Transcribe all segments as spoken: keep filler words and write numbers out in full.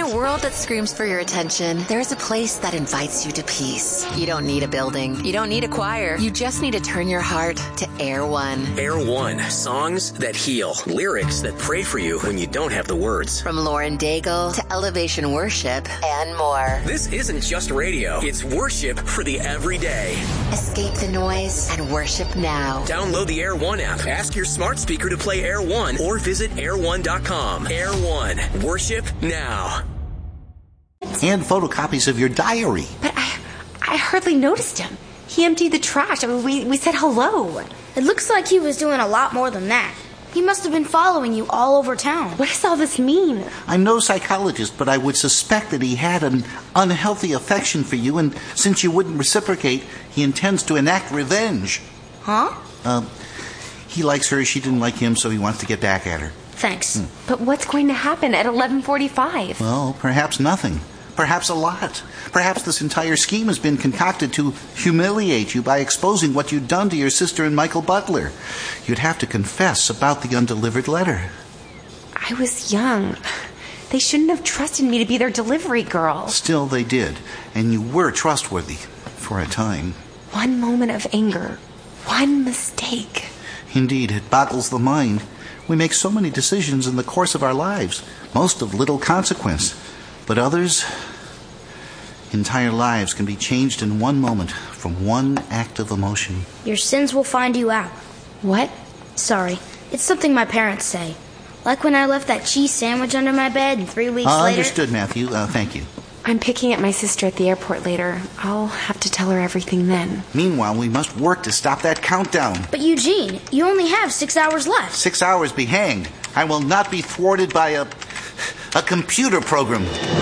a world that screams for your attention, there's a place that invites you to peace. You don't need a building. You don't need a choir. You just need to turn your heart to Air One. Air One. Songs that heal. Lyrics that pray for you when you don't have the words. From Lauren Daigle to Elevation Worship and more. This isn't just radio. It's worship for the everyday. Escape the noise and worship now. Download the Air One app. Ask your smart speaker to play Air One or visit air one dot com. Air One. Worship now. And photocopies of your diary. But I, I hardly noticed him. He emptied the trash. I mean, we, we said hello. It looks like he was doing a lot more than that. He must have been following you all over town. What does all this mean? I'm no psychologist, but I would suspect that he had an unhealthy affection for you, and since you wouldn't reciprocate, he intends to enact revenge. Huh? Uh, he likes her, she didn't like him, so he wants to get back at her. Thanks. Hmm. But what's going to happen at eleven forty-five? Well, perhaps nothing. Perhaps a lot. Perhaps this entire scheme has been concocted to humiliate you by exposing what you'd done to your sister and Michael Butler. You'd have to confess about the undelivered letter. I was young. They shouldn't have trusted me to be their delivery girl. Still, they did. And you were trustworthy. For a time. One moment of anger. One mistake. Indeed, it boggles the mind. We make so many decisions in the course of our lives, most of little consequence. But others, entire lives can be changed in one moment from one act of emotion. Your sins will find you out. What? Sorry. It's something my parents say. Like when I left that cheese sandwich under my bed and three weeks uh, later... Understood, Matthew. Uh, thank you. I'm picking up my sister at the airport later. I'll have to tell her everything then. Meanwhile, we must work to stop that countdown. But Eugene, you only have six hours left. Six hours be hanged. I will not be thwarted by a, a computer program.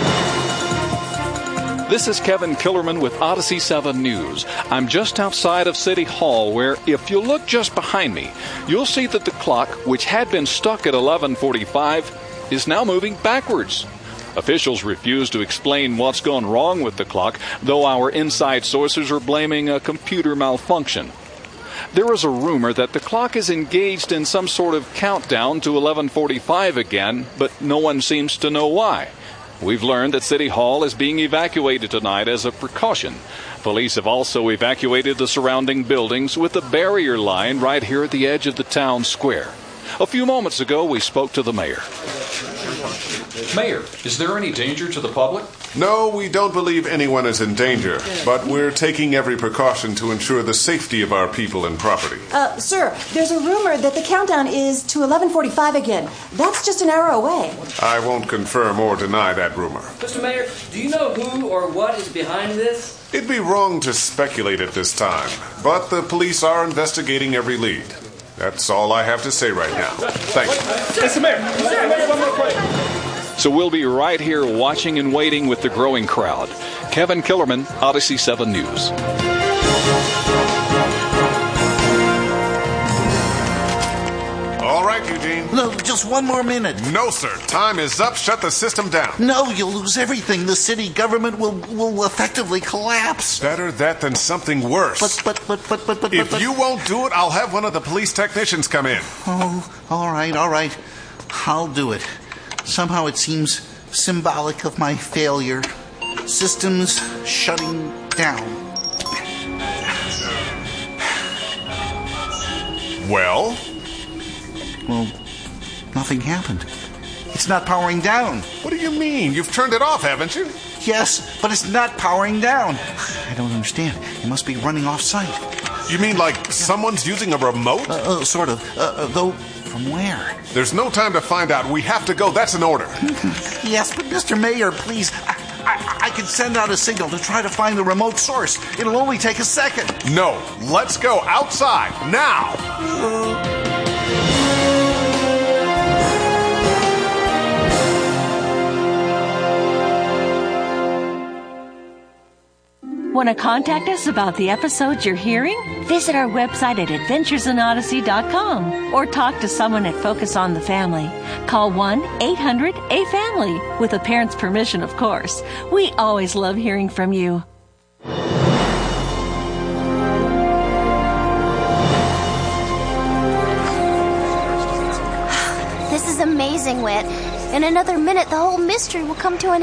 This is Kevin Killerman with Odyssey seven News. I'm just outside of City Hall where, if you look just behind me, you'll see that the clock, which had been stuck at eleven forty-five, is now moving backwards. Officials refuse to explain what's gone wrong with the clock, though our inside sources are blaming a computer malfunction. There is a rumor that the clock is engaged in some sort of countdown to eleven forty-five again, but no one seems to know why. We've learned that City Hall is being evacuated tonight as a precaution. Police have also evacuated the surrounding buildings with a barrier line right here at the edge of the town square. A few moments ago, we spoke to the mayor. Mayor, is there any danger to the public? No, we don't believe anyone is in danger, but we're taking every precaution to ensure the safety of our people and property. Uh, sir, there's a rumor that the countdown is to eleven forty-five again. That's just an hour away. I won't confirm or deny that rumor. Mister Mayor, do you know who or what is behind this? It'd be wrong to speculate at this time, but the police are investigating every lead. That's all I have to say right now. Thank you. Mister Mayor, Mister Mayor, one more question. So we'll be right here watching and waiting with the growing crowd. Kevin Killerman, Odyssey seven News. All right, Eugene. No, just one more minute. No, sir. Time is up. Shut the system down. No, you'll lose everything. The city government will will effectively collapse. Better that than something worse. But, but, but, but, but, but, If but, you won't do it, I'll have one of the police technicians come in. Oh, all right, all right. I'll do it. Somehow it seems symbolic of my failure. Systems shutting down. Well? Well, nothing happened. It's not powering down. What do you mean? You've turned it off, haven't you? Yes, but it's not powering down. I don't understand. It must be running off-site. You mean like someone's using a remote? Uh, uh, sort of. Uh, uh, though, from where? There's no time to find out. We have to go. That's an order. Yes, but Mister Mayor, please. I, I, I can send out a signal to try to find the remote source. It'll only take a second. No. Let's go outside now. Uh, Want to contact us about the episodes you're hearing? Visit our website at adventures in odyssey dot com or talk to someone at Focus on the Family. Call one eight hundred A family, with a parent's permission, of course. We always love hearing from you. This is amazing, Whit. In another minute, the whole mystery will come to an